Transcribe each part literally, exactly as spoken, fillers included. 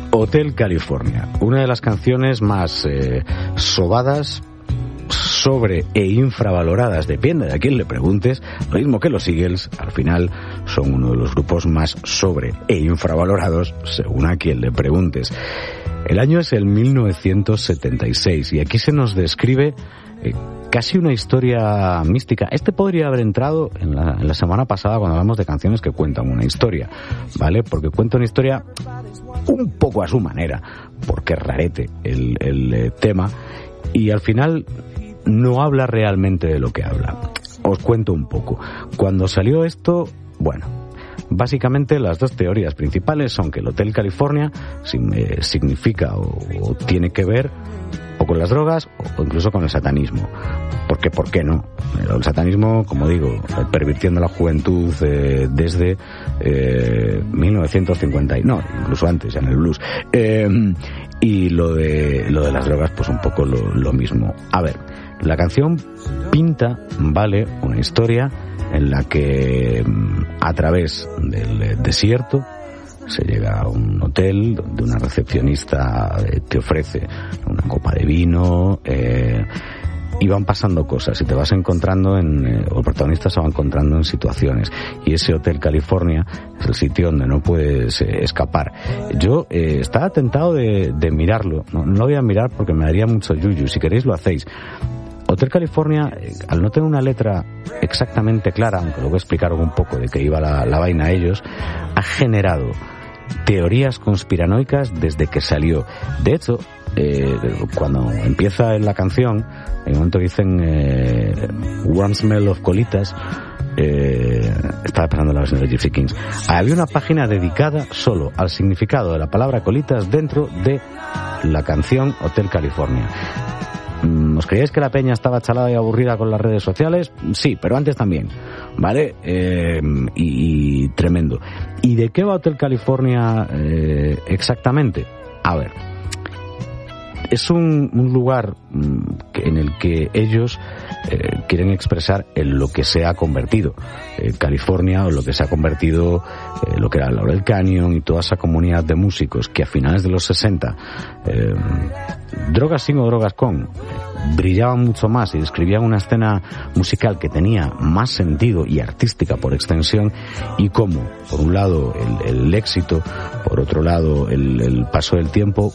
Hotel California, una de las canciones más eh, sobadas, sobre e infravaloradas, depende de a quién le preguntes, lo mismo que los Eagles, al final son uno de los grupos más sobre e infravalorados según a quien le preguntes. El año es el mil novecientos setenta y seis y aquí se nos describe eh, casi una historia mística. Este podría haber entrado en la, en la semana pasada cuando hablamos de canciones que cuentan una historia, ¿vale? Porque cuenta una historia un poco a su manera, porque es rarete el, el eh, tema, y al final no habla realmente de lo que habla. Os cuento un poco. Cuando salió esto, bueno, básicamente las dos teorías principales son que el Hotel California significa o, o tiene que ver o con las drogas o incluso con el satanismo. Porque, ¿por qué no? El satanismo, como digo, pervirtiendo la juventud eh, desde eh, mil novecientos cincuenta y no, incluso antes en el blues. Eh, y lo de lo de las drogas, pues un poco lo, lo mismo. A ver, la canción pinta, vale, una historia en la que a través del desierto se llega a un hotel donde una recepcionista te ofrece una copa de vino, eh, y van pasando cosas y te vas encontrando en, eh, o el protagonista se va encontrando en situaciones, y ese Hotel California es el sitio donde no puedes eh, escapar. Yo eh, estaba tentado de, de mirarlo, no, no lo voy a mirar porque me daría mucho yuyu, si queréis lo hacéis. Hotel California, eh, al no tener una letra exactamente clara, aunque luego explicaron un poco de qué iba la, la vaina a ellos, ha generado teorías conspiranoicas desde que salió. De hecho, eh, cuando empieza en la canción, en un momento dicen eh, Warm Smell of Colitas, eh, estaba pasando la versión de Gypsy Kings, había una página dedicada solo al significado de la palabra colitas dentro de la canción Hotel California. ¿Os creíais que la peña estaba chalada y aburrida con las redes sociales? Sí, pero antes también, ¿vale? Eh, y, y tremendo. ¿Y de qué va Hotel California eh, exactamente? A ver, es un, un lugar en el que ellos eh, quieren expresar en lo que se ha convertido eh, California, o lo que se ha convertido eh, lo que era Laurel Canyon y toda esa comunidad de músicos que a finales de los sesenta, eh, drogas sin o drogas con, eh, brillaban mucho más y describían una escena musical que tenía más sentido y artística por extensión, y cómo, por un lado, el, el éxito, por otro lado, el, el paso del tiempo,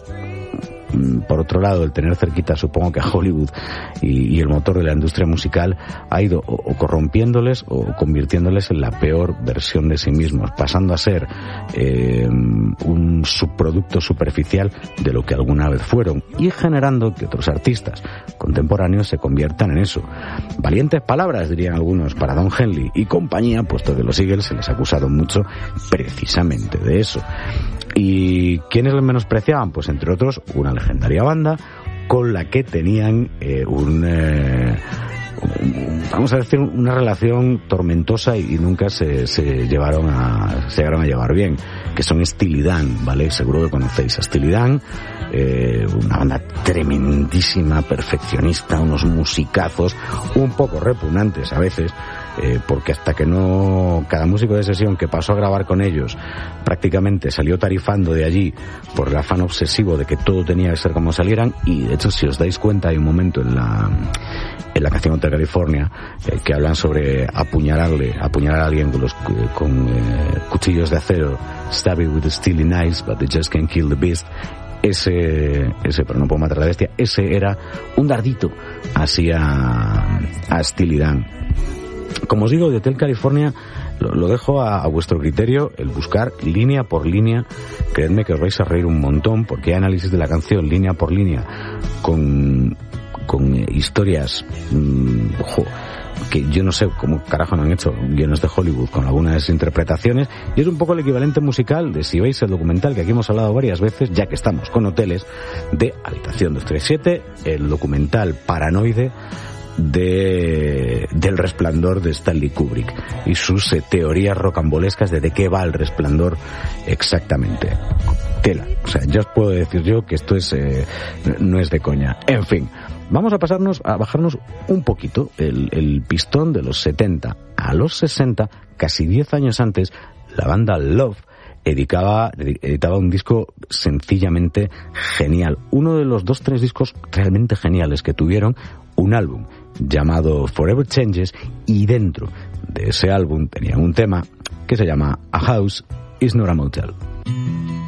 por otro lado, el tener cerquita, supongo que a Hollywood y, y el motor de la industria musical, ha ido o, o corrompiéndoles o convirtiéndoles en la peor versión de sí mismos, pasando a ser eh, un subproducto superficial de lo que alguna vez fueron, y generando que otros artistas contemporáneos se conviertan en eso. Valientes palabras, dirían algunos, para Don Henley y compañía, puesto que los Eagles se les ha acusado mucho precisamente de eso. ¿Y quiénes los menospreciaban? Pues entre otros, una legendaria banda con la que tenían eh, un, eh, un, vamos a decir, una relación tormentosa y, y nunca se, se llevaron a se llegaron a llevar bien, que son Steely Dan, ¿vale? Seguro que conocéis a Steely Dan, eh, una banda tremendísima, perfeccionista, unos musicazos un poco repugnantes a veces, Eh, porque hasta que no, cada músico de sesión que pasó a grabar con ellos prácticamente salió tarifando de allí por el afán obsesivo de que todo tenía que ser como salieran. Y de hecho, si os dais cuenta, hay un momento en la en la canción Hotel California eh, que hablan sobre apuñalarle apuñalar a alguien con los eh, con eh, cuchillos de acero, stab it with the steely knives but they just can't kill the beast. Ese, ese, pero no puedo matar a la bestia, ese era un dardito así a, a Steely Dan. Como os digo, de Hotel California lo, lo dejo a, a vuestro criterio, el buscar línea por línea. Creedme que os vais a reír un montón, porque hay análisis de la canción línea por línea con, con eh, historias mmm, ojo, que yo no sé cómo carajo no han hecho guiones de Hollywood con algunas interpretaciones, y es un poco el equivalente musical de, si veis el documental que aquí hemos hablado varias veces, ya que estamos con hoteles, de Habitación dos tres siete, el documental Paranoide de del Resplandor de Stanley Kubrick y sus eh, teorías rocambolescas de de qué va el Resplandor exactamente. Tela, o sea, ya os puedo decir yo que esto es eh, no es de coña. En fin, vamos a pasarnos a bajarnos un poquito el, el pistón de los setenta a los sesenta, casi diez años antes. La banda Love editaba, editaba un disco sencillamente genial. Uno de los dos, tres discos realmente geniales que tuvieron, un álbum llamado Forever Changes, y dentro de ese álbum tenían un tema que se llama A House Is Not a Motel.